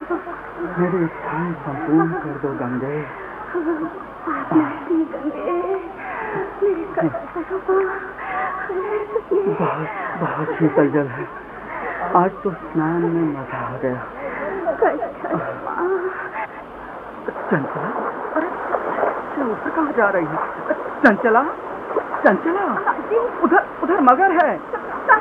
मेरी इच्छाएं संपूर्ण कर दो गंगे। गंगे मेरे बहुत बहुत शीतल जल है। आज तो स्नान में मजा आ गया। चंचला, अरे उधर कहाँ जा रही है? चंचला, चंचला, उधर उधर मगर है।